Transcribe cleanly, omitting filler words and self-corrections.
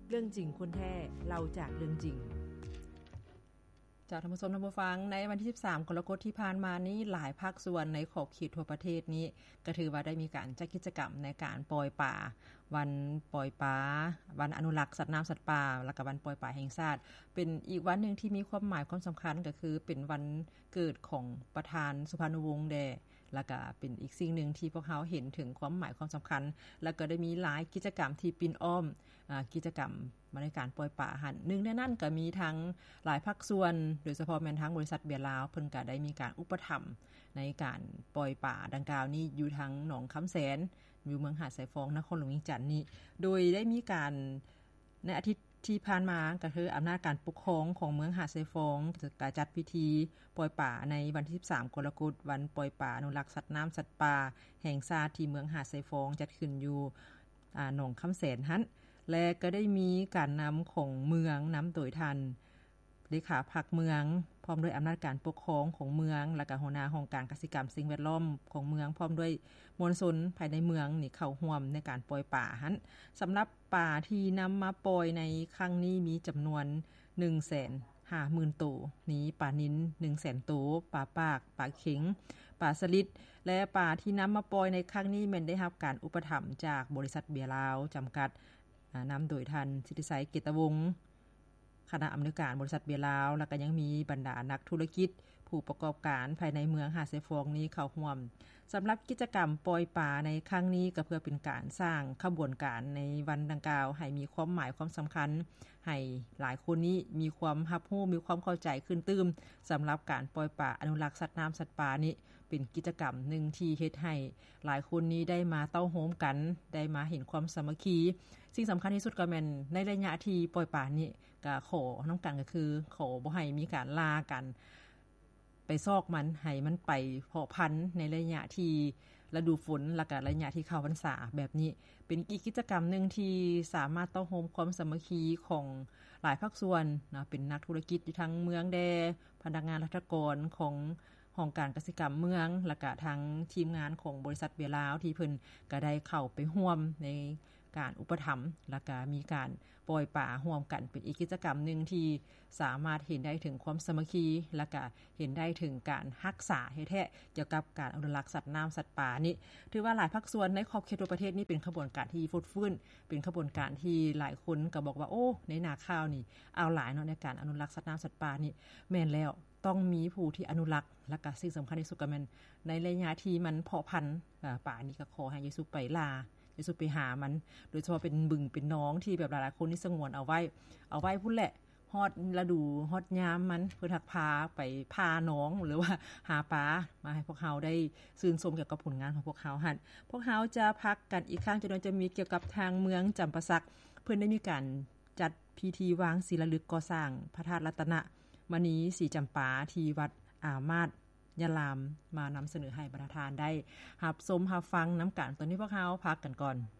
เรื่องจริงคนแท้เล่าจากเรื่องจริงจากท่านผู้ชมท่านผู้ฟังในวันที่13กรกฎาคมที่ผ่านมานี้หลายภาคส่วนในขอบเขตทั่วประเทศนี้ก็ถือว่าได้มีการจัดกิจกรรมในการปล่อยป่าวันปล่อยป่าวันอนุรักษ์สัตว์น้ำสัตว์ป่าและก็วันปล่อยป่าแห่งชาติเป็นอีกวันหนึ่งที่มีความหมายความสำคัญก็คือเป็นวันเกิดของประธานสุพรรณวงศ์แดแล้วก็เป็นอีกสิ่งหนึ่งที่พวกเขาเห็นถึงความหมายความสำคัญแล้วก็ได้มีหลายกิจกรรมที่ปิ่นอ้อมกิจกรรมมาในการปล่อยป่าหันหนึ่งในนั้นก็มีทั้งหลายภาคส่วนโดยเฉพาะแม่นทั้งบริษัทเบียร์ลาวเพิ่นก็ได้มีการอุปถัมภ์ในการปล่อยป่าดังกล่าวนี้อยู่ทั้งหนองคำแสนอยู่เมืองหาดสายฟองนครหลวงเวียงจันทน์นี้โดยได้มีการในอาทิตย์ที่ผ่านมาก็คืออำนาจการปกครองของเมืองหาดสายฟองจะจัดพิธีปล่อยป่าในวันที่13กรกฎาคมวันปล่อยป่าอนุรักษ์สัตว์น้ำสัตว์ป่าแห่งชาติที่เมืองหาดสายฟองจัดขึ้นอยู่หนองคำแสนหั้นและก็ได้มีการนำของเมืองนำโดยทันเลขาพรรคเมืองพร้อมด้วยอำนาจการปกครองของเมืองและก็หัวหน้าองค์การเกษตรกรรมสิ่งแวดล้อมของเมืองพร้อมด้วยมวลชนภายในเมืองนี่เข้าร่วมในการปล่อยป่าหั้นสำหรับป่าที่นำมาปล่อยในครั้งนี้มีจำนวน 150,000 ตัวนี้ป่านิล 100,000 ตัวป่าปากป่าเข็งป่าสลิดและป่าที่นำมาปล่อยในครั้งนี้แม่นได้รับการอุปถัมภ์จากบริษัทเบียร์ลาวจำกัดนำโดยท่านสิทธิไสยเกตวงศ์คณะอำนวยการบริษัทเบียร์ลาวแล้วก็ยังมีบรรดานักธุรกิจผู้ประกอบการภายในเมืองหาดสายฟองนี้เข้าร่วมสำหรับกิจกรรมปล่อยป่าในครั้งนี้ก็เพื่อเป็นการสร้างขบวนการในวันดังกล่าวให้มีความหมายความสำคัญให้หลายคนนี้มีความรับรู้มีความเข้าใจขึ้นตื้มสำหรับการปล่อยป่าอนุรักษ์สัตว์น้ำสัตว์ป่านี้เป็นกิจกรรมหนึ่งที่เฮ็ดให้หลายคนนี้ได้มาเต้าโฮมกันได้มาเห็นความสามัคคีสิ่งสำคัญที่สุดก็แม่นในระยะที่ปล่อยป่านี้ก็ขอน้ำกันก็คือขอบ่ให้มีการลากันไปซอกมันให้มันไปเพาะพันธุ์ในระยะที่ฤดูฝนและก็ระยะที่เข้าพรรษาแบบนี้เป็นอีกกิจกรรมนึงที่สามารถเต้าโฮมความสามัคคีของหลายภาคส่วนนะเป็นนักธุรกิจอยู่ทั้งเมืองแดพนักงานราชการขององค์การเกษตรกรรมเมืองและก็ทั้งทีมงานของบริษัทเบียร์ลาวที่เพิ่นก็ได้เข้าไปร่วมในการอุปถัมภ์และก็มีการปล่อยป่าร่วมกันเป็นอีกกิจกรรมนึงที่สามารถเห็นได้ถึงความสามัคคีและก็เห็นได้ถึงการรักษาแท้ๆเกี่ยวกับการอนุรักษ์สัตว์น้ำสัตว์ป่านี่ถือว่าหลายภาคส่วนในขอบเขตทั่วประเทศนี่เป็นขบวนการที่ฟุดฟื้นเป็นขบวนการที่หลายคนก็บอกว่าโอ้ในหน้าข่าวนี่เอาหลายเนาะในการอนุรักษ์สัตว์น้ำสัตว์ป่านี่แม่นแล้วต้องมีผู้ที่อนุรักษ์และก็สิ่งสำคัญที่สุดก็แม่นในระยะที่มันเพาะพันธุ์ป่านี่ก็ขอให้เยซูไปลาเยซูไปหามันโดยเฉพาะเป็นบึงเป็นหนองที่แบบหลายๆคนนี่สงวนเอาไว้พุ่นแหละฮอดฤดูฮอดยามมันเพิ่นทักพาไปพาหนองหรือว่าหาปลามาให้พวกเฮาได้ชื่นชมเกี่ยวกับผลงานของพวกเฮาหั่นพวกเฮาจะพักกันอีกครั้งจะมีเกี่ยวกับทางเมืองจำปาสักเพิ่นได้มีการจัดพิธีวางศิลาฤกษ์ก่อสร้างพระธาตุรัตนมณีสีจำปาที่วัดอามาตย์ยะลามมานำเสนอให้ประธานได้รับชมรับฟังน้ำกันตอนนี้พวกเฮาพักกันก่อน